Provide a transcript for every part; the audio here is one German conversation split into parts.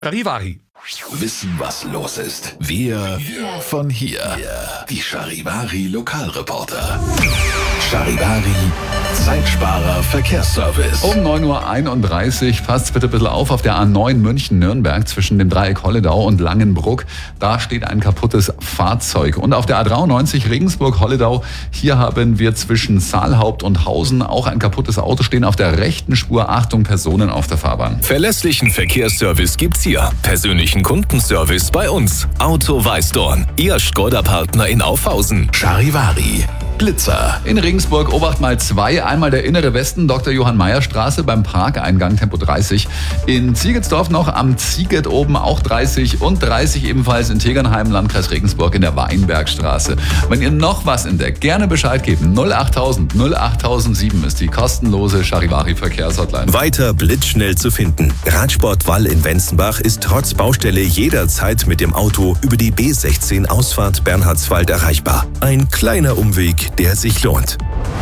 Charivari. Wissen, was los ist. Wir von hier. Die Charivari Lokalreporter. Charivari Zeitsparer Verkehrsservice. Um 9.31 Uhr, passt bitte ein bisschen auf der A9 München-Nürnberg zwischen dem Dreieck Holledau und Langenbruck. Da steht ein kaputtes Fahrzeug. Und auf der A93 Regensburg-Holledau, hier haben wir zwischen Saalhaupt und Hausen auch ein kaputtes Auto stehen auf der rechten Spur. Achtung, Personen auf der Fahrbahn. Verlässlichen Verkehrsservice gibt's hier. Persönlichen Kundenservice bei uns. Auto Weißdorn, Ihr Škoda-Partner in Aufhausen. Charivari Blitzer. In Regensburg Obacht mal 2, einmal der innere Westen, Dr. Johann-Meyer-Straße beim Parkeingang Tempo 30. In Ziegetsdorf noch am Zieget oben auch 30 und 30 ebenfalls in Tegernheim, Landkreis Regensburg in der Weinbergstraße. Wenn ihr noch was entdeckt, gerne Bescheid geben. 08000 08007 ist die kostenlose Charivari Verkehrshotline. Weiter blitzschnell zu finden. Radsport Wall in Wenzenbach ist trotz Baustelle jederzeit mit dem Auto über die B16 Ausfahrt Bernhardswald erreichbar. Ein kleiner Umweg, der sich lohnt.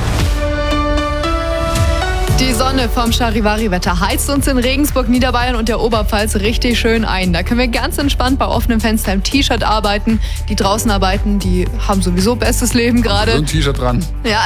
Die Sonne vom Charivari-Wetter heizt uns in Regensburg, Niederbayern und der Oberpfalz richtig schön ein. Da können wir ganz entspannt bei offenem Fenster im T-Shirt arbeiten. Die draußen arbeiten, die haben sowieso bestes Leben gerade. So ein T-Shirt dran. Ja.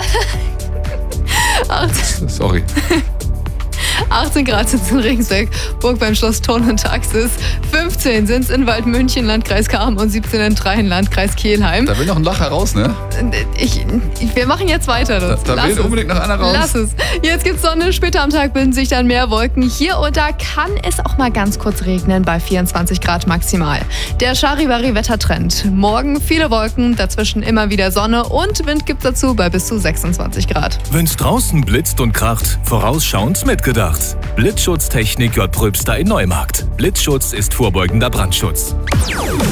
Sorry. 18 Grad sind es in Regensburg, Burg beim Schloss Thurn und Taxis. 15 sind es in Waldmünchen, Landkreis Cham und 17 in Treien, Landkreis Kelheim. Da will noch ein Lacher raus, ne? Wir machen jetzt weiter. Da will unbedingt noch einer raus. Lass es. Jetzt gibt's Sonne, später am Tag bilden sich dann mehr Wolken. Hier und da kann es auch mal ganz kurz regnen bei 24 Grad maximal. Der Charivari-Wettertrend. Morgen viele Wolken, dazwischen immer wieder Sonne und Wind gibt's dazu bei bis zu 26 Grad. Wenn's draußen blitzt und kracht, vorausschauend mitgedacht. Blitzschutztechnik J. Pröbster in Neumarkt. Blitzschutz ist vorbeugender Brandschutz.